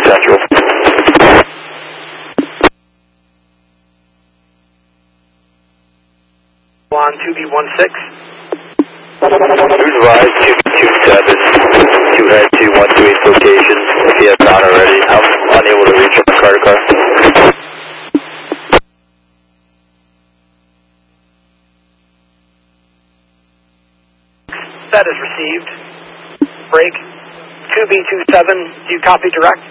Central. On 2B16. Who's advised 227, 2 head to 128 location. If he has not already, I'm unable to reach him in car to car. That is received. Break. 2B27, do you copy direct?